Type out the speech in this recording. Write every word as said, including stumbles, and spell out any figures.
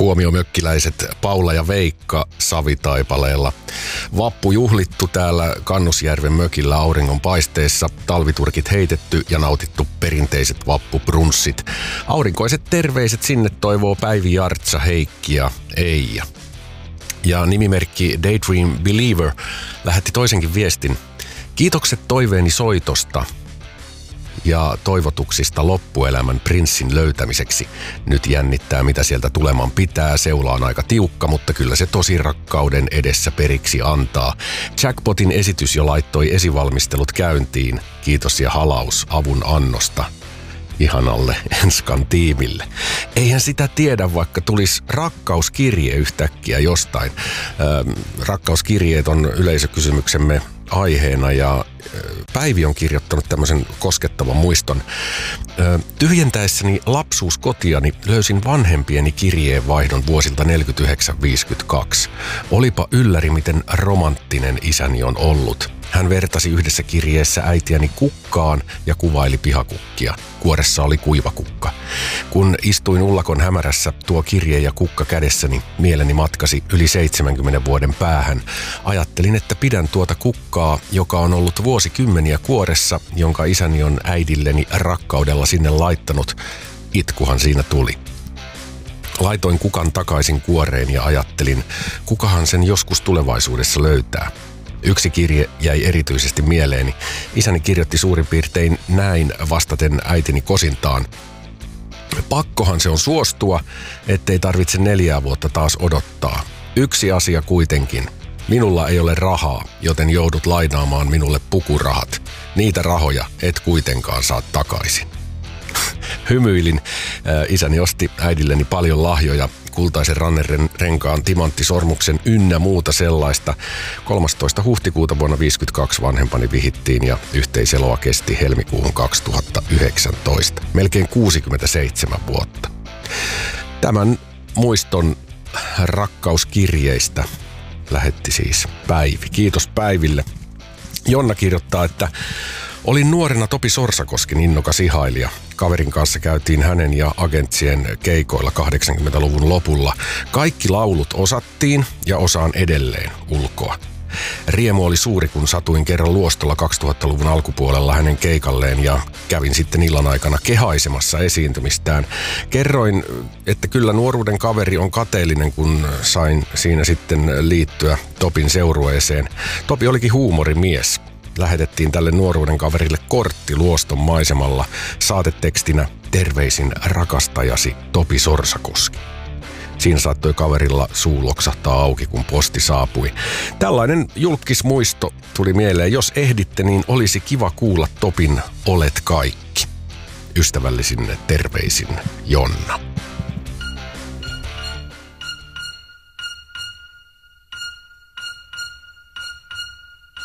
Huomio mökkiläiset, Paula ja Veikka Savitaipaleella. Vappu juhlittu täällä Kannusjärven mökillä auringonpaisteessa, talviturkit heitetty ja nautittu perinteiset vappubrunssit. Aurinkoiset terveiset sinne toivoo Päivi, Jartsa, Heikki ja Eija. Ja nimimerkki Daydream Believer lähetti toisenkin viestin. Kiitokset toiveeni soitosta ja toivotuksista loppuelämän prinssin löytämiseksi. Nyt jännittää, mitä sieltä tuleman pitää. Seula on aika tiukka, mutta kyllä se tosi rakkauden edessä periksi antaa. Jackpotin esitys jo laittoi esivalmistelut käyntiin. Kiitos ja halaus avun annosta ihanalle Enskan tiimille. Eihän sitä tiedä, vaikka tulisi rakkauskirje yhtäkkiä jostain. Ö, rakkauskirjeet on yleisökysymyksemme aiheena ja Päivi on kirjoittanut tämmöisen koskettavan muiston. Tyhjentäessäni lapsuuskotiani löysin vanhempieni kirjeenvaihdon vuosilta neljäkymmentäyhdeksän viisikymmentäkaksi. Olipa ylläri, miten romanttinen isäni on ollut. Hän vertasi yhdessä kirjeessä äitiäni kukkaan ja kuvaili pihakukkia. Kuoressa oli kuivakukka. Kun istuin ullakon hämärässä tuo kirje ja kukka kädessäni, mieleni matkasi yli seitsemänkymmenen vuoden päähän. Ajattelin, että pidän tuota kukkaa, joka on ollut vuosikymmeniä kuoressa, jonka isäni on äidilleni rakkaudella sinne laittanut. Itkuhan siinä tuli. Laitoin kukan takaisin kuoreen ja ajattelin, kukahan sen joskus tulevaisuudessa löytää. Yksi kirje jäi erityisesti mieleeni. Isäni kirjoitti suurin piirtein näin vastaten äitini kosintaan. Pakkohan se on suostua, ettei tarvitse neljää vuotta taas odottaa. Yksi asia kuitenkin. Minulla ei ole rahaa, joten joudut lainaamaan minulle pukurahat. Niitä rahoja et kuitenkaan saa takaisin. Hymyilin. Isäni osti äidilleni paljon lahjoja, kultaisen rannerenkaan, timanttisormuksen ynnä muuta sellaista. kolmastoista huhtikuuta vuonna viisikymmentäkaksi vanhempani vihittiin ja yhteiseloa kesti helmikuuhun kaksituhattayhdeksäntoista. Melkein kuusikymmentäseitsemän vuotta. Tämän muiston rakkauskirjeistä lähetti siis Päivi. Kiitos Päiville. Jonna kirjoittaa, että olin nuorena Topi Sorsakosken innokas ihailija. Kaverin kanssa käytiin hänen ja agentsien keikoilla kahdeksankymmentäluvun lopulla. Kaikki laulut osattiin ja osaan edelleen ulkoa. Riemu oli suuri, kun satuin kerran luostolla kaksituhattaluvun alkupuolella hänen keikalleen ja kävin sitten illan aikana kehaisemassa esiintymistään. Kerroin, että kyllä nuoruuden kaveri on kateellinen, kun sain siinä sitten liittyä Topin seurueeseen. Topi olikin huumorimies. Lähetettiin tälle nuoruuden kaverille kortti luoston maisemalla saatetekstinä terveisin rakastajasi Topi Sorsakoski. Siinä saattoi kaverilla suu loksahtaa auki, kun posti saapui. Tällainen julkismuisto tuli mieleen. Jos ehditte, niin olisi kiva kuulla Topin Olet kaikki. Ystävällisin terveisin Jonna.